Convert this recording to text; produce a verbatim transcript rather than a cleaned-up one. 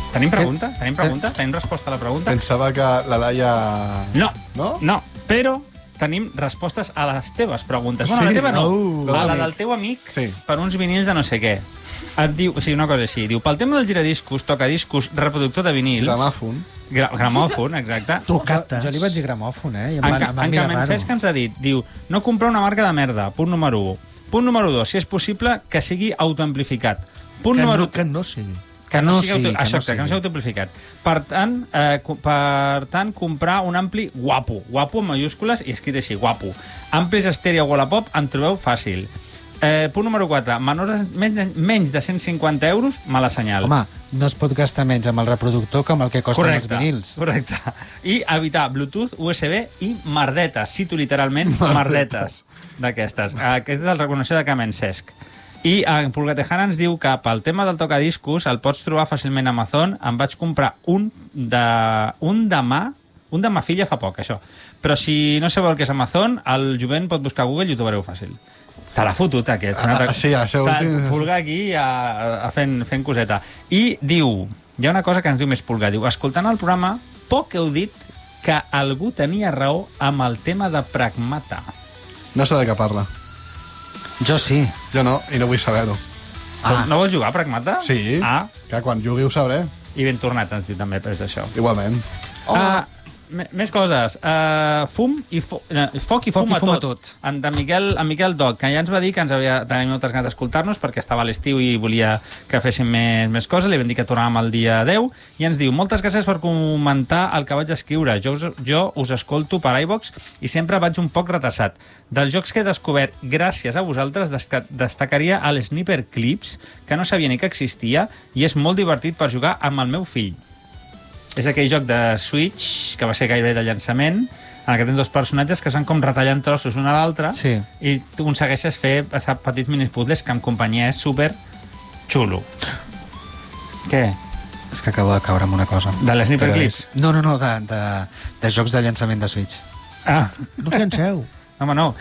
Tenim pregunta? Tenim pregunta? Tenim resposta a la pregunta? Pensava que la Laia... No, No? no, però tenim respostes a les teves preguntes. Sí? Bueno, la teva no, Uh, a la l'amic. del teu amic Sí. per uns vinils de no sé què. Et diu, o sigui, una cosa així, diu, pel tema del giradiscos, tocadiscos, reproductor de vinils... Gramàfon. Gra gramòfon, exacte. Tocates. Jo li vaig dir gramòfon, eh? I em En, van, ca em van en mirar Carmen raro. Cesc ens ha dit, diu, no comprar una marca de merda, punt número u. Punt número dos, si és possible, que sigui autoamplificat. Punt Que número... no, que no sigui. Que no, no sigui, sigui, auto... que Això, no que no sigui. sigui autoamplificat. Per tant, eh, co- per tant, comprar un ampli guapo. Guapo en mayúscules i escrit així, guapo. Amplis estèreo Wallapop en trobeu fàcil. Eh, punt número quatre. Menors de, menys, de, menys de cent cinquanta euros, mala senyal. Home, no es pot gastar menys amb el reproductor que amb el que costen correcte, els vinils. correcte. I evitar Bluetooth, U S B i merdetes. Cito literalment merdetes d'aquestes. Aquesta és el recomanació de Carmen Cesc. I en Pulgatejana ens diu que pel tema del tocadiscos el pots trobar fàcilment a Amazon. Em vaig comprar un de, un de mà, un de ma filla fa poc, això. Però si no sabeu el que és Amazon, el jovent pot buscar a Google i ho trobareu fàcil. Te l'ha fotut, aquest. Ah, sí, això últim- Pulgar aquí a, a fent, fent coseta. I diu, hi ha una cosa que ens diu més Pulgar, diu, escoltant el programa, poc heu dit que algú tenia raó amb el tema de pragmata. No sé de què parla. Jo sí. Jo no, i no vull saber-ho. Ah. No vols jugar a pragmata? Sí, Ah, que quan jugui ho sabré. i ben tornats, ens diu també, per això. Igualment. Uh, més coses. Uh, fum i fo uh, foc i Foc fum i a fum a tot. tot. En, de Miquel, en Miquel Doc, que ja ens va dir que ens havia tenir moltes ganes d'escoltar-nos perquè estava a l'estiu i volia que féssim més, més coses. Li vam dir que tornàvem el dia deu i ens diu, moltes gràcies per comentar el que vaig escriure. Jo us, jo us escolto per iVox i sempre vaig un poc retrasat. Dels jocs que he descobert gràcies a vosaltres destaca destacaria el Sniper Clips, que no sabia ni que existia i és molt divertit per jugar amb el meu fill. És aquell joc de Switch, que va ser gairebé de llançament, en què tens dos personatges que es van com retallant trossos un a l'altre, Sí. i tu aconsegueixes fer petits minipuzzles que en companyia és super xulo. Què? És que acabo de caure amb una cosa. De l'Sniper Però Clips? és- No, no, no, de, de, de jocs de llançament de Switch. Ah, No llanceu. home, no.